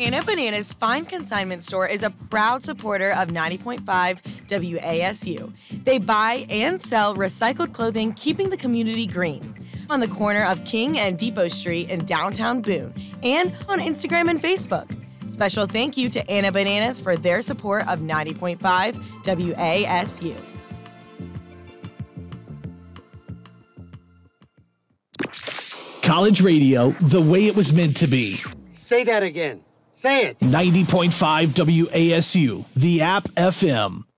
Anna Bananas Fine Consignment Store is a proud supporter of 90.5 WASU. They buy and sell recycled clothing, keeping the community green. On the corner of King and Depot Street in downtown Boone, and on Instagram and Facebook. Special thank you to Anna Bananas for their support of 90.5 WASU. College radio, the way it was meant to be. Say that again. Say it. 90.5 WASU, the app FM.